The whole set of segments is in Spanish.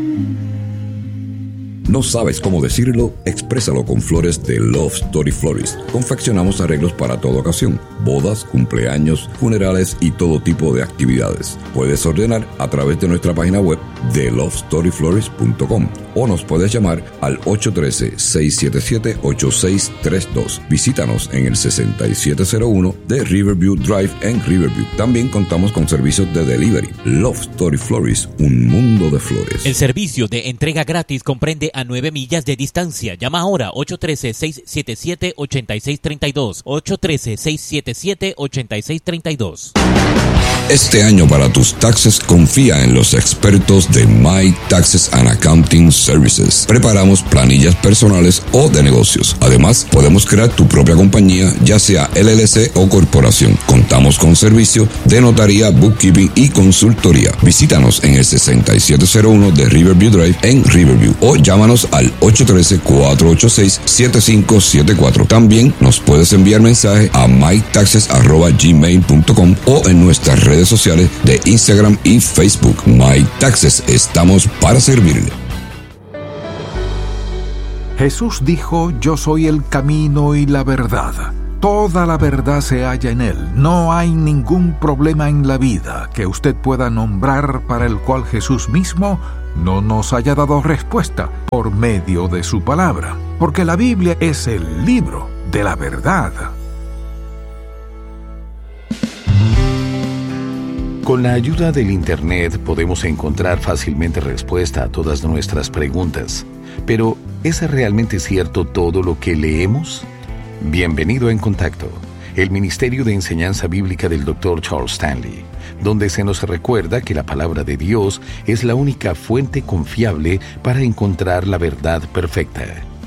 ¿No sabes cómo decirlo? Exprésalo con flores de Love Story Florist. Confeccionamos arreglos para toda ocasión: bodas, cumpleaños, funerales y todo tipo de actividades. Puedes ordenar a través de nuestra página web de lovestoryflorist.com o nos puedes llamar al 813-677-8632. Visítanos en el 6701 de Riverview Drive en Riverview. También contamos con servicios de delivery. Love Story Florist, un mundo de flores. El servicio de entrega gratis comprende a 9 millas de distancia. Llama ahora 813-677-8632. 813-677-8632. Este año para tus taxes confía en los expertos de My Taxes and Accounting Services. Preparamos planillas personales o de negocios. Además, podemos crear tu propia compañía, ya sea LLC o corporación. Contamos con servicio de notaría, bookkeeping y consultoría. Visítanos en el 6701 de Riverview Drive en Riverview o llámanos al 813-486-7574. También nos puedes enviar mensaje a mytaxes@gmail.com o en nuestras redes sociales de Instagram y Facebook. My Taxes, estamos para servirle. Jesús dijo: yo soy el camino y la verdad. Toda la verdad se halla en Él. No hay ningún problema en la vida que usted pueda nombrar para el cual Jesús mismo no nos haya dado respuesta por medio de su palabra, porque la Biblia es el libro de la verdad. Con la ayuda del Internet podemos encontrar fácilmente respuesta a todas nuestras preguntas. Pero, ¿es realmente cierto todo lo que leemos? Bienvenido a En Contacto, el Ministerio de Enseñanza Bíblica del Dr. Charles Stanley, donde se nos recuerda que la palabra de Dios es la única fuente confiable para encontrar la verdad perfecta.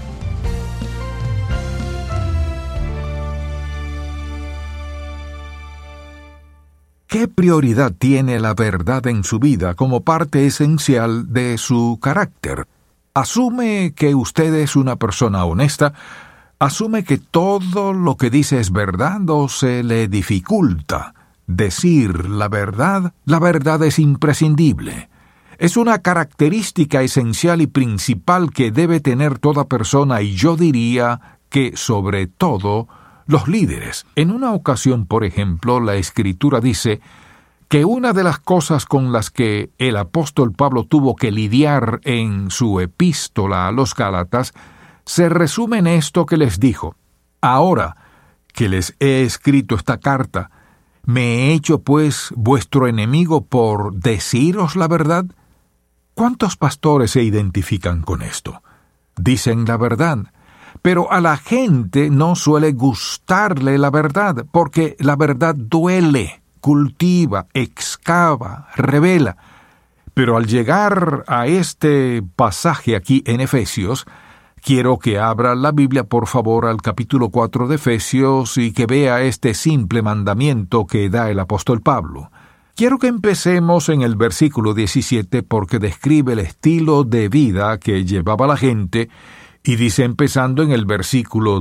¿Qué prioridad tiene la verdad en su vida como parte esencial de su carácter? Asume que usted es una persona honesta. Asume que todo lo que dice es verdad o se le dificulta decir la verdad. La verdad es imprescindible. Es una característica esencial y principal que debe tener toda persona, y yo diría que sobre todo los líderes. En una ocasión, por ejemplo, la Escritura dice que una de las cosas con las que el apóstol Pablo tuvo que lidiar en su epístola a los Gálatas se resume en esto que les dijo: ahora que les he escrito esta carta, ¿me he hecho pues vuestro enemigo por deciros la verdad? ¿Cuántos pastores se identifican con esto? Dicen la verdad, pero a la gente no suele gustarle la verdad, porque la verdad duele, cultiva, excava, revela. Pero al llegar a este pasaje aquí en Efesios, quiero que abra la Biblia, por favor, al capítulo 4 de Efesios y que vea este simple mandamiento que da el apóstol Pablo. Quiero que empecemos en el versículo 17 porque describe el estilo de vida que llevaba la gente, y dice, empezando en el versículo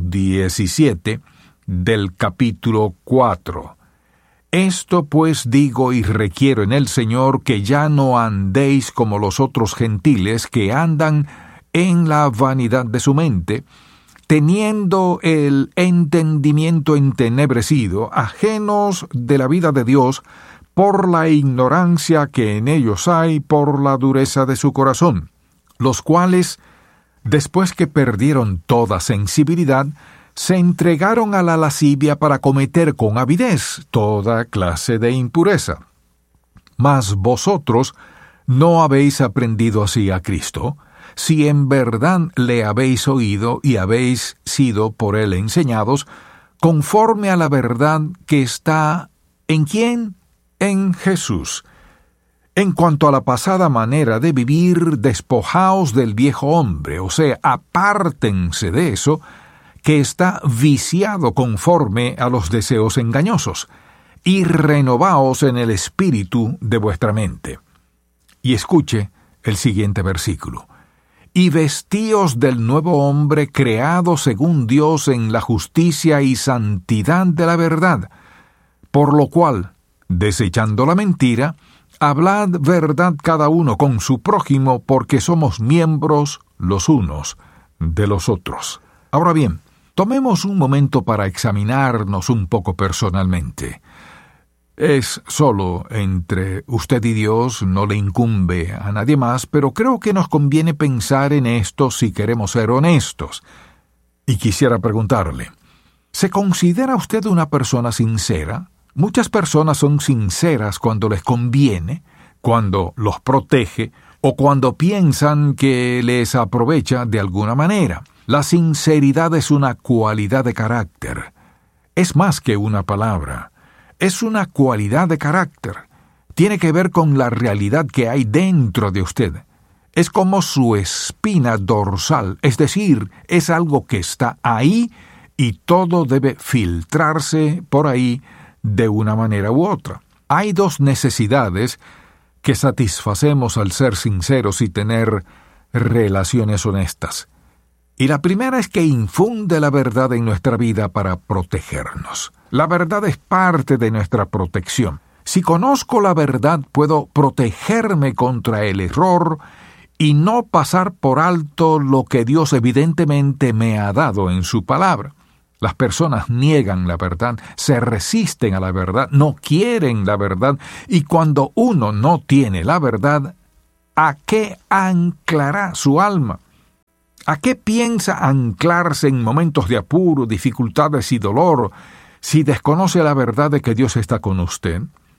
17 del capítulo 4. Esto pues digo y requiero en el Señor, que ya no andéis como los otros gentiles que andan en la vanidad de su mente, teniendo el entendimiento entenebrecido, ajenos de la vida de Dios, por la ignorancia que en ellos hay, por la dureza de su corazón, los cuales, después que perdieron toda sensibilidad, se entregaron a la lascivia para cometer con avidez toda clase de impureza. Mas vosotros no habéis aprendido así a Cristo, si en verdad le habéis oído y habéis sido por él enseñados, conforme a la verdad que está ¿en quién? En Jesús. En cuanto a la pasada manera de vivir, despojaos del viejo hombre, o sea, apártense de eso, que está viciado conforme a los deseos engañosos, y renovaos en el espíritu de vuestra mente. Y escuche el siguiente versículo. Y vestíos del nuevo hombre creado según Dios en la justicia y santidad de la verdad, por lo cual, desechando la mentira, Hablad verdad cada uno con su prójimo, porque somos miembros los unos de los otros. Ahora bien, tomemos un momento para examinarnos un poco personalmente. Es solo entre usted y Dios, no le incumbe a nadie más, pero creo que nos conviene pensar en esto si queremos ser honestos. Y quisiera preguntarle, ¿se considera usted una persona sincera? Muchas personas son sinceras cuando les conviene, cuando los protege o cuando piensan que les aprovecha de alguna manera. La sinceridad es una cualidad de carácter. Es más que una palabra. Es una cualidad de carácter. Tiene que ver con la realidad que hay dentro de usted. Es como su espina dorsal, es decir, es algo que está ahí y todo debe filtrarse por ahí de una manera u otra. Hay dos necesidades que satisfacemos al ser sinceros y tener relaciones honestas. Y la primera es que infunde la verdad en nuestra vida para protegernos. La verdad es parte de nuestra protección. Si conozco la verdad, puedo protegerme contra el error y no pasar por alto lo que Dios evidentemente me ha dado en su palabra. Las personas niegan la verdad, se resisten a la verdad, no quieren la verdad, y cuando uno no tiene la verdad, ¿a qué anclará su alma? ¿A qué piensa anclarse en momentos de apuro, dificultades y dolor si desconoce la verdad de que Dios está con usted?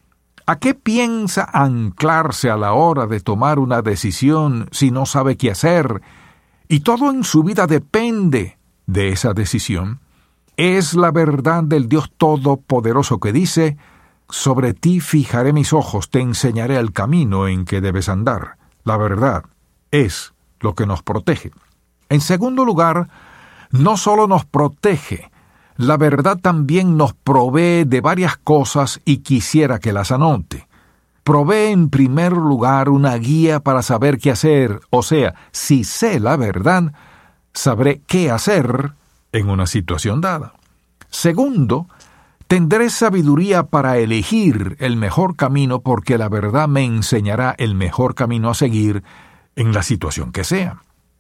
¿A qué piensa anclarse a la hora de tomar una decisión si no sabe qué hacer? Y todo en su vida depende de esa decisión. Es la verdad del Dios Todopoderoso que dice: sobre ti fijaré mis ojos, te enseñaré el camino en que debes andar. La verdad es lo que nos protege. En segundo lugar, no solo nos protege, la verdad también nos provee de varias cosas y quisiera que las anote. Provee en primer lugar una guía para saber qué hacer, o sea, si sé la verdad, sabré qué hacer en una situación dada. Segundo, tendré sabiduría para elegir el mejor camino porque la verdad me enseñará el mejor camino a seguir en la situación que sea.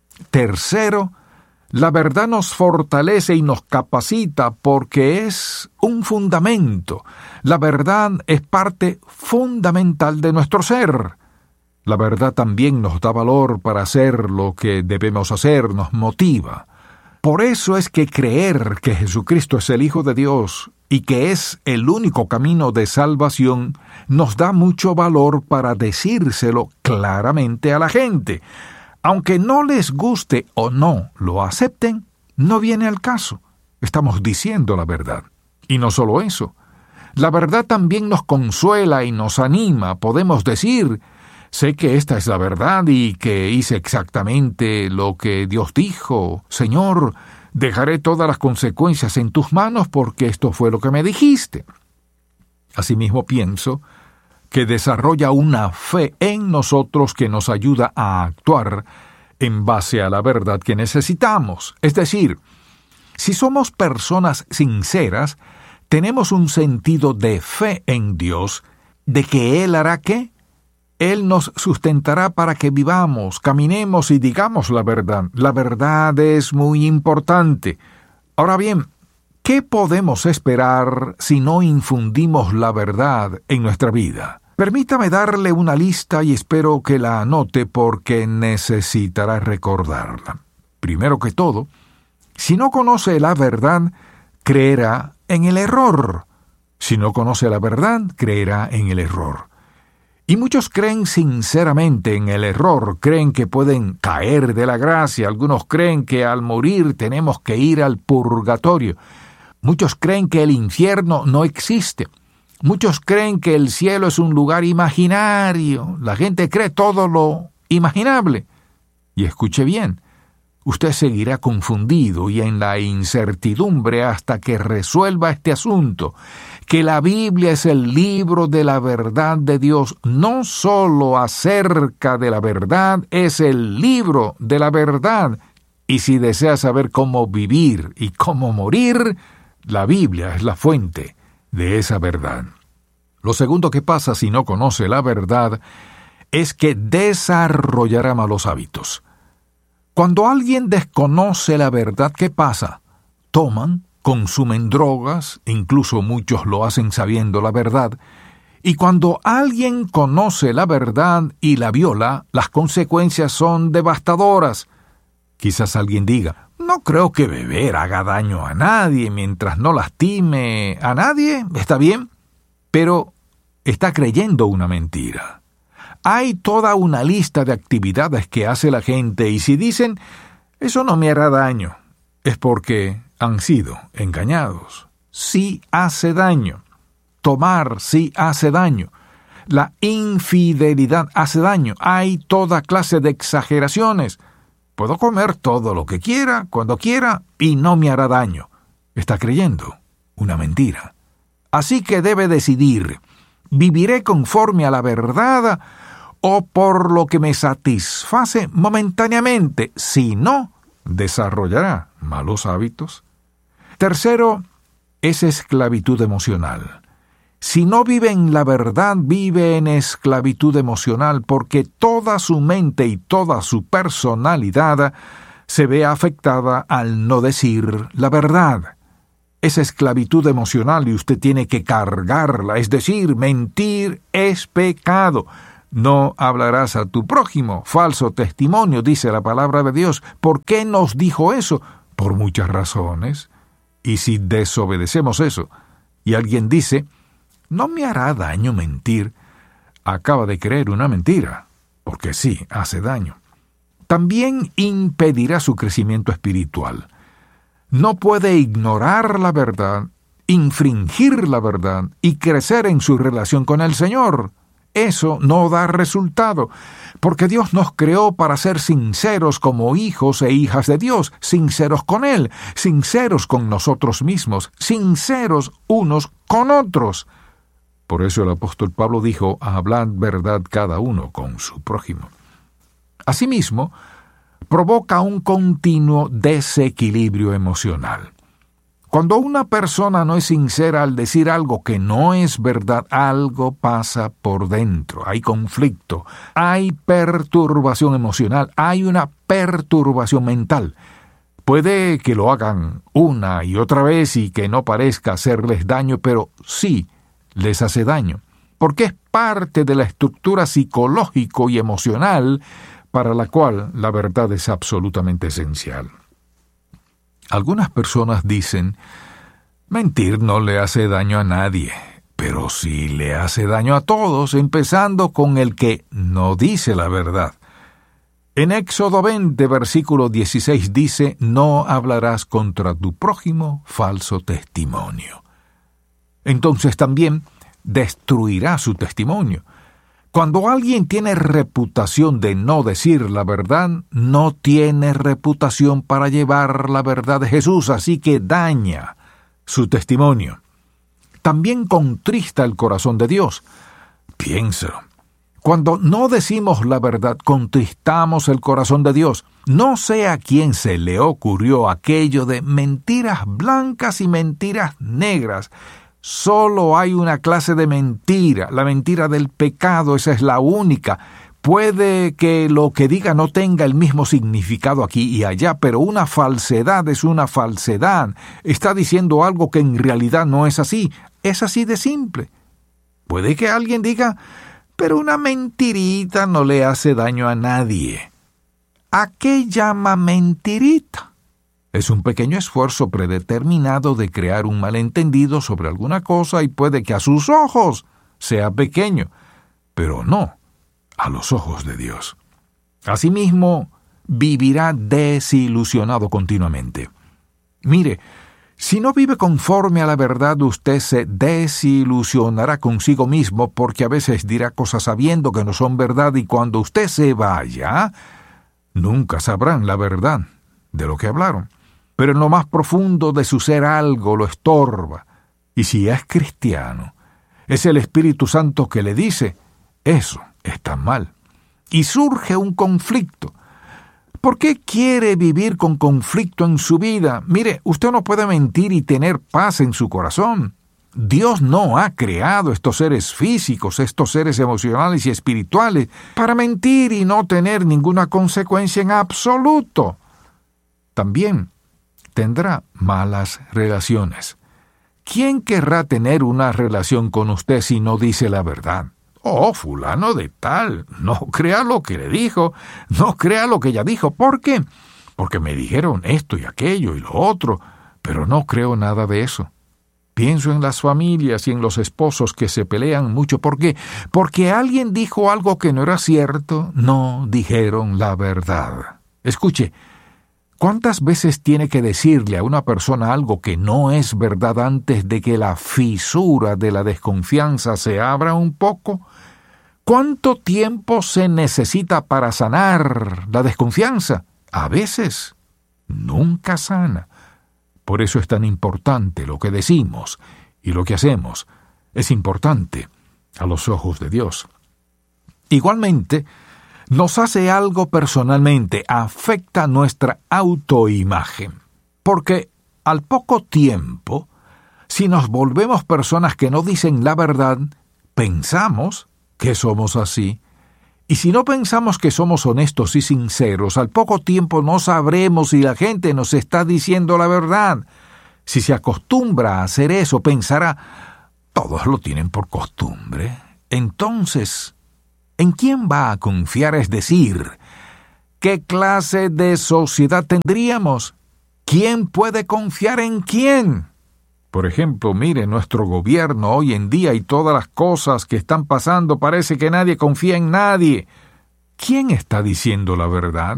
Tercero, la verdad nos fortalece y nos capacita porque es un fundamento. La verdad es parte fundamental de nuestro ser. La verdad también nos da valor para hacer lo que debemos hacer, nos motiva. Por eso es que creer que Jesucristo es el Hijo de Dios y que es el único camino de salvación nos da mucho valor para decírselo claramente a la gente. Aunque no les guste o no lo acepten, no viene al caso. Estamos diciendo la verdad. Y no solo eso. La verdad también nos consuela y nos anima. Podemos decir: sé que esta es la verdad y que hice exactamente lo que Dios dijo. Señor, dejaré todas las consecuencias en tus manos porque esto fue lo que me dijiste. Asimismo pienso que desarrolla una fe en nosotros que nos ayuda a actuar en base a la verdad que necesitamos. Es decir, si somos personas sinceras, tenemos un sentido de fe en Dios, de que Él hará ¿qué? Él nos sustentará para que vivamos, caminemos y digamos la verdad. La verdad es muy importante. Ahora bien, ¿qué podemos esperar si no infundimos la verdad en nuestra vida? Permítame darle una lista y espero que la anote porque necesitará recordarla. Primero que todo, si no conoce la verdad, creerá en el error. Si no conoce la verdad, creerá en el error. Y muchos creen sinceramente en el error, creen que pueden caer de la gracia, algunos creen que al morir tenemos que ir al purgatorio, muchos creen que el infierno no existe. Muchos creen que el cielo es un lugar imaginario. La gente cree todo lo imaginable. Y escuche bien, usted seguirá confundido y en la incertidumbre hasta que resuelva este asunto, que la Biblia es el libro de la verdad de Dios, no solo acerca de la verdad, es el libro de la verdad. Y si desea saber cómo vivir y cómo morir, la Biblia es la fuente de esa verdad. Lo segundo que pasa si no conoce la verdad es que desarrollará malos hábitos. Cuando alguien desconoce la verdad, ¿qué pasa? Toman, consumen drogas, incluso muchos lo hacen sabiendo la verdad, y cuando alguien conoce la verdad y la viola, las consecuencias son devastadoras. Quizás alguien diga, no creo que beber haga daño a nadie mientras no lastime a nadie, está bien, pero está creyendo una mentira. Hay toda una lista de actividades que hace la gente y si dicen, eso no me hará daño, es porque han sido engañados. Sí hace daño. Tomar sí hace daño. La infidelidad hace daño. Hay toda clase de exageraciones. Puedo comer todo lo que quiera, cuando quiera, y no me hará daño. Está creyendo una mentira. Así que debe decidir, ¿viviré conforme a la verdad o por lo que me satisface momentáneamente? Si no, desarrollará malos hábitos. Tercero, es esclavitud emocional. Si no vive en la verdad, vive en esclavitud emocional porque toda su mente y toda su personalidad se ve afectada al no decir la verdad. Es esclavitud emocional y usted tiene que cargarla, es decir, mentir es pecado. No hablarás a tu prójimo, falso testimonio, dice la palabra de Dios. ¿Por qué nos dijo eso? Por muchas razones. Y si desobedecemos eso, y alguien dice, no me hará daño mentir, acaba de creer una mentira, porque sí, hace daño. También impedirá su crecimiento espiritual. No puede ignorar la verdad, infringir la verdad y crecer en su relación con el Señor. Eso no da resultado, porque Dios nos creó para ser sinceros como hijos e hijas de Dios, sinceros con Él, sinceros con nosotros mismos, sinceros unos con otros. Por eso el apóstol Pablo dijo, hablad verdad cada uno con su prójimo. Asimismo, provoca un continuo desequilibrio emocional. Cuando una persona no es sincera al decir algo que no es verdad, algo pasa por dentro. Hay conflicto, hay perturbación emocional, hay una perturbación mental. Puede que lo hagan una y otra vez y que no parezca hacerles daño, pero sí les hace daño, porque es parte de la estructura psicológico y emocional para la cual la verdad es absolutamente esencial. Algunas personas dicen, mentir no le hace daño a nadie, pero sí le hace daño a todos, empezando con el que no dice la verdad. En Éxodo 20, versículo 16 dice, no hablarás contra tu prójimo falso testimonio. Entonces también destruirá su testimonio. Cuando alguien tiene reputación de no decir la verdad, no tiene reputación para llevar la verdad de Jesús, así que daña su testimonio. También contrista el corazón de Dios. Piénselo. Cuando no decimos la verdad, contristamos el corazón de Dios. No sé a quién se le ocurrió aquello de mentiras blancas y mentiras negras. Solo hay una clase de mentira, la mentira del pecado, esa es la única. Puede que lo que diga no tenga el mismo significado aquí y allá, pero una falsedad es una falsedad. Está diciendo algo que en realidad no es así. Es así de simple. Puede que alguien diga, pero una mentirita no le hace daño a nadie. ¿A qué llama mentirita? Es un pequeño esfuerzo predeterminado de crear un malentendido sobre alguna cosa y puede que a sus ojos sea pequeño, pero no a los ojos de Dios. Asimismo, vivirá desilusionado continuamente. Mire, si no vive conforme a la verdad, usted se desilusionará consigo mismo porque a veces dirá cosas sabiendo que no son verdad y cuando usted se vaya, nunca sabrán la verdad de lo que hablaron. Pero en lo más profundo de su ser algo lo estorba. Y si es cristiano, es el Espíritu Santo que le dice, eso está mal. Y surge un conflicto. ¿Por qué quiere vivir con conflicto en su vida? Mire, usted no puede mentir y tener paz en su corazón. Dios no ha creado estos seres físicos, estos seres emocionales y espirituales, para mentir y no tener ninguna consecuencia en absoluto. También tendrá malas relaciones. ¿Quién querrá tener una relación con usted si no dice la verdad? Oh, fulano de tal, no crea lo que le dijo, no crea lo que ella dijo. ¿Por qué? Porque me dijeron esto y aquello y lo otro, pero no creo nada de eso. Pienso en las familias y en los esposos que se pelean mucho. ¿Por qué? Porque alguien dijo algo que no era cierto, no dijeron la verdad. Escuche, ¿cuántas veces tiene que decirle a una persona algo que no es verdad antes de que la fisura de la desconfianza se abra un poco? ¿Cuánto tiempo se necesita para sanar la desconfianza? A veces, nunca sana. Por eso es tan importante lo que decimos y lo que hacemos. Es importante a los ojos de Dios. Igualmente, nos hace algo personalmente, afecta nuestra autoimagen. Porque al poco tiempo, si nos volvemos personas que no dicen la verdad, pensamos que somos así. Y si no pensamos que somos honestos y sinceros, al poco tiempo no sabremos si la gente nos está diciendo la verdad. Si se acostumbra a hacer eso, pensará, todos lo tienen por costumbre. Entonces, ¿en quién va a confiar? Es decir, ¿qué clase de sociedad tendríamos? ¿Quién puede confiar en quién? Por ejemplo, mire, nuestro gobierno hoy en día y todas las cosas que están pasando, parece que nadie confía en nadie. ¿Quién está diciendo la verdad?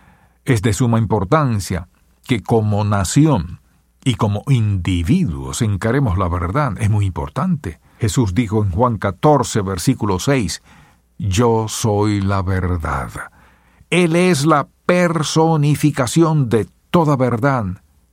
Es de suma importancia que como nación y como individuos encaremos la verdad. Es muy importante. Jesús dijo en Juan 14, versículo 6, «Yo soy la verdad». Él es la personificación de toda verdad.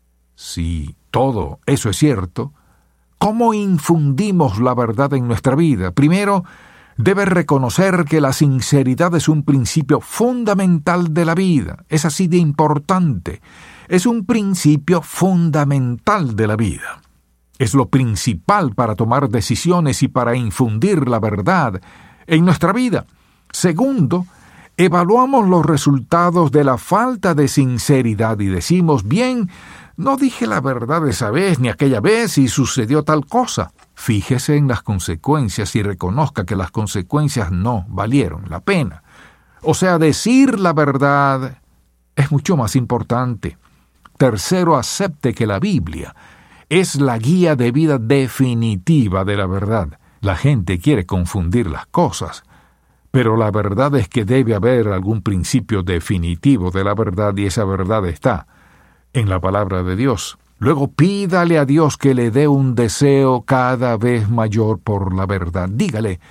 Sí, todo eso es cierto. ¿Cómo infundimos la verdad en nuestra vida? Primero, debes reconocer que la sinceridad es un principio fundamental de la vida. Es así de importante. Es un principio fundamental de la vida. Es lo principal para tomar decisiones y para infundir la verdad en nuestra vida. Segundo, evaluamos los resultados de la falta de sinceridad y decimos, bien, no dije la verdad esa vez ni aquella vez y sucedió tal cosa. Fíjese en las consecuencias y reconozca que las consecuencias no valieron la pena. O sea, decir la verdad es mucho más importante. Tercero, acepte que la Biblia es la guía de vida definitiva de la verdad. La gente quiere confundir las cosas, pero la verdad es que debe haber algún principio definitivo de la verdad y esa verdad está en la palabra de Dios. Luego pídale a Dios que le dé un deseo cada vez mayor por la verdad. Dígale,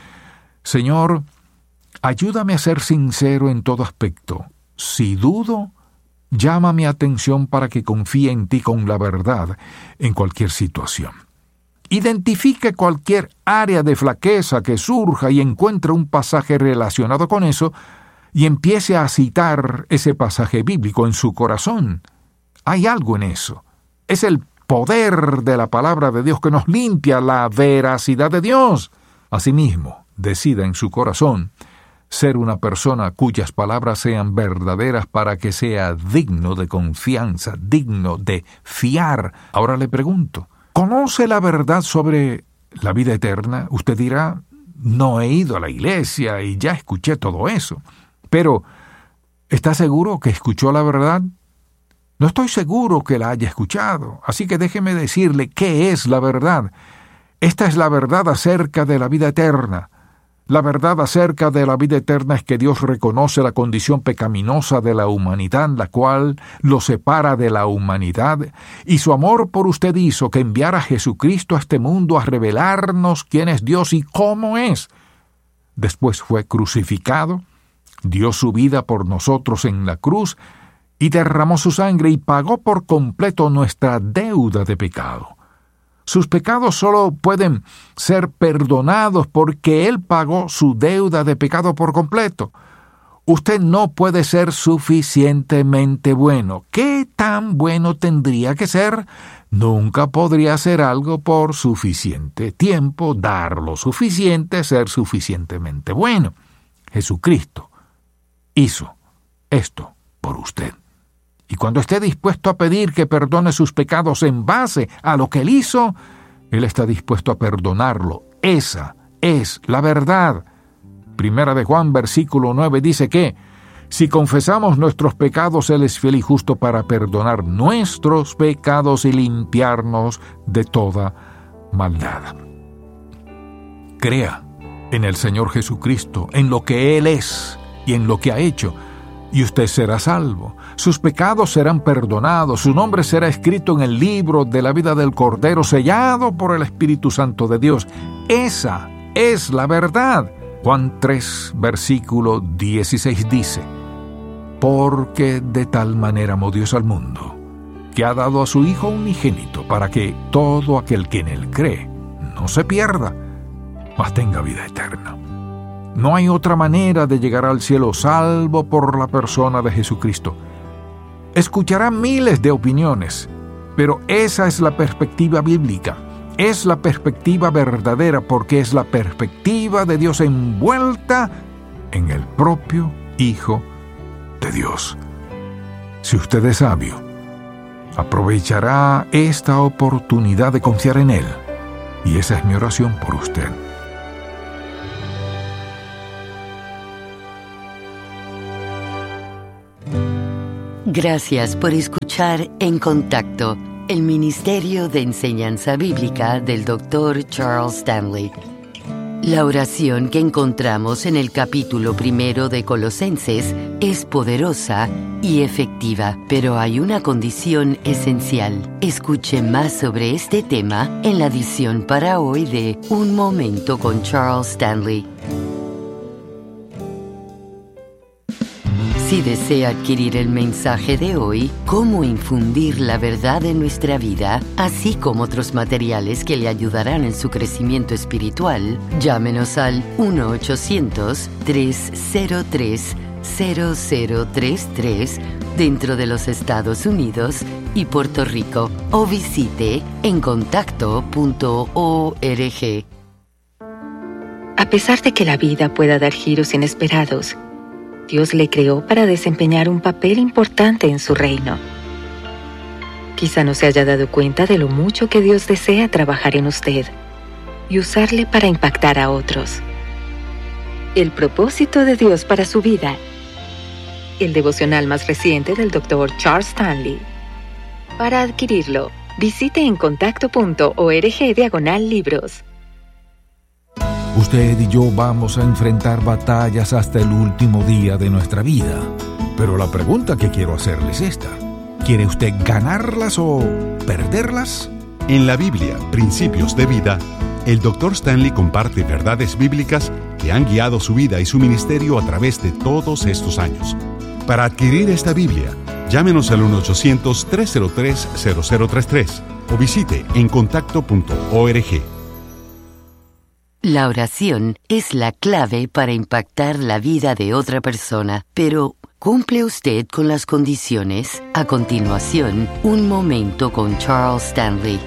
Señor, ayúdame a ser sincero en todo aspecto. Si dudo, llama mi atención para que confíe en ti con la verdad en cualquier situación. Identifique cualquier área de flaqueza que surja y encuentre un pasaje relacionado con eso y empiece a citar ese pasaje bíblico en su corazón. Hay algo en eso. Es el poder de la palabra de Dios que nos limpia la veracidad de Dios. Asimismo, decida en su corazón ser una persona cuyas palabras sean verdaderas para que sea digno de confianza, digno de fiar. Ahora le pregunto, ¿conoce la verdad sobre la vida eterna? Usted dirá, no he ido a la iglesia y ya escuché todo eso. Pero, ¿está seguro que escuchó la verdad? No estoy seguro que la haya escuchado, así que déjeme decirle qué es la verdad. Esta es la verdad acerca de la vida eterna. La verdad acerca de la vida eterna es que Dios reconoce la condición pecaminosa de la humanidad, la cual lo separa de la humanidad, y su amor por usted hizo que enviara a Jesucristo a este mundo a revelarnos quién es Dios y cómo es. Después fue crucificado, dio su vida por nosotros en la cruz, y derramó su sangre y pagó por completo nuestra deuda de pecado. Sus pecados solo pueden ser perdonados porque Él pagó su deuda de pecado por completo. Usted no puede ser suficientemente bueno. ¿Qué tan bueno tendría que ser? Nunca podría hacer algo por suficiente tiempo, dar lo suficiente, ser suficientemente bueno. Jesucristo hizo esto por usted. Y cuando esté dispuesto a pedir que perdone sus pecados en base a lo que Él hizo, Él está dispuesto a perdonarlo. Esa es la verdad. Primera de Juan, versículo 9, dice que si confesamos nuestros pecados, Él es fiel y justo para perdonar nuestros pecados y limpiarnos de toda maldad. Crea en el Señor Jesucristo, en lo que Él es y en lo que ha hecho, y usted será salvo. Sus pecados serán perdonados, su nombre será escrito en el libro de la vida del Cordero, sellado por el Espíritu Santo de Dios. Esa es la verdad. Juan 3, versículo 16 dice: porque de tal manera amó Dios al mundo, que ha dado a su Hijo unigénito, para que todo aquel que en Él cree no se pierda, mas tenga vida eterna. No hay otra manera de llegar al cielo salvo por la persona de Jesucristo. Escuchará miles de opiniones, pero esa es la perspectiva bíblica. Es la perspectiva verdadera, porque es la perspectiva de Dios envuelta en el propio Hijo de Dios. Si usted es sabio, aprovechará esta oportunidad de confiar en Él, y esa es mi oración por usted. Gracias por escuchar En Contacto, el Ministerio de Enseñanza Bíblica del Dr. Charles Stanley. La oración que encontramos en el capítulo 1 de Colosenses es poderosa y efectiva, pero hay una condición esencial. Escuche más sobre este tema en la edición para hoy de Un Momento con Charles Stanley. Si desea adquirir el mensaje de hoy, Cómo infundir la verdad en nuestra vida, así como otros materiales que le ayudarán en su crecimiento espiritual, llámenos al 1-800-303-0033 dentro de los Estados Unidos y Puerto Rico, o visite encontacto.org. A pesar de que la vida pueda dar giros inesperados, Dios le creó para desempeñar un papel importante en su reino. Quizá no se haya dado cuenta de lo mucho que Dios desea trabajar en usted y usarle para impactar a otros. El propósito de Dios para su vida. El devocional más reciente del Dr. Charles Stanley. Para adquirirlo, visite encontacto.org/libros. Usted y yo vamos a enfrentar batallas hasta el último día de nuestra vida. Pero la pregunta que quiero hacerle es esta: ¿quiere usted ganarlas o perderlas? En la Biblia, Principios de Vida, el Dr. Stanley comparte verdades bíblicas que han guiado su vida y su ministerio a través de todos estos años. Para adquirir esta Biblia, llámenos al 1-800-303-0033 o visite encontacto.org. La oración es la clave para impactar la vida de otra persona, pero ¿cumple usted con las condiciones? A continuación, Un Momento con Charles Stanley.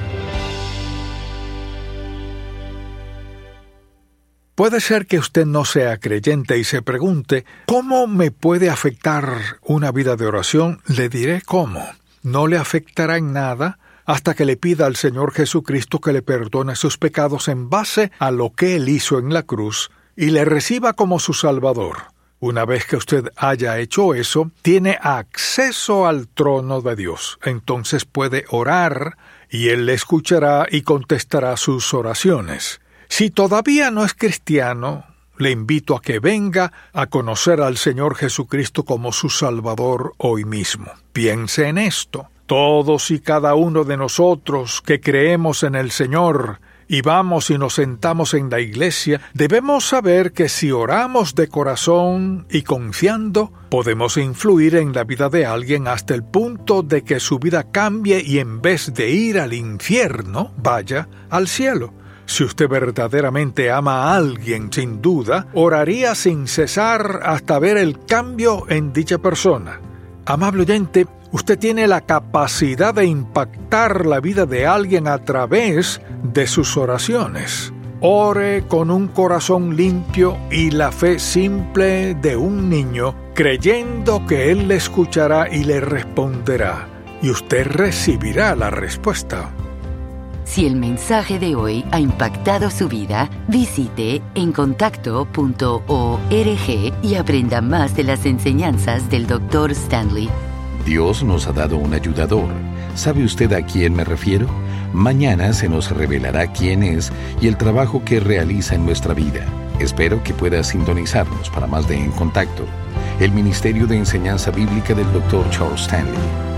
Puede ser que usted no sea creyente y se pregunte, ¿cómo me puede afectar una vida de oración? Le diré cómo. No le afectará en nada hasta que le pida al Señor Jesucristo que le perdone sus pecados en base a lo que Él hizo en la cruz y le reciba como su Salvador. Una vez que usted haya hecho eso, tiene acceso al trono de Dios. Entonces puede orar y Él le escuchará y contestará sus oraciones. Si todavía no es cristiano, le invito a que venga a conocer al Señor Jesucristo como su Salvador hoy mismo. Piense en esto. Todos y cada uno de nosotros que creemos en el Señor y vamos y nos sentamos en la iglesia, debemos saber que si oramos de corazón y confiando, podemos influir en la vida de alguien hasta el punto de que su vida cambie y en vez de ir al infierno, vaya al cielo. Si usted verdaderamente ama a alguien, sin duda, oraría sin cesar hasta ver el cambio en dicha persona. Amable oyente, usted tiene la capacidad de impactar la vida de alguien a través de sus oraciones. Ore con un corazón limpio y la fe simple de un niño, creyendo que Él le escuchará y le responderá, y usted recibirá la respuesta. Si el mensaje de hoy ha impactado su vida, visite encontacto.org y aprenda más de las enseñanzas del Dr. Stanley. Dios nos ha dado un ayudador. ¿Sabe usted a quién me refiero? Mañana se nos revelará quién es y el trabajo que realiza en nuestra vida. Espero que pueda sintonizarnos para más de En Contacto, el Ministerio de Enseñanza Bíblica del Dr. Charles Stanley.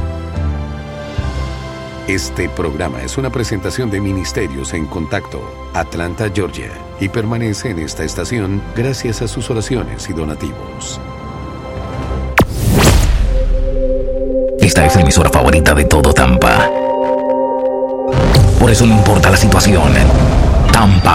Este programa es una presentación de Ministerios en Contacto, Atlanta, Georgia, y permanece en esta estación gracias a sus oraciones y donativos. Esta es la emisora favorita de todo Tampa. Por eso no importa la situación, Tampa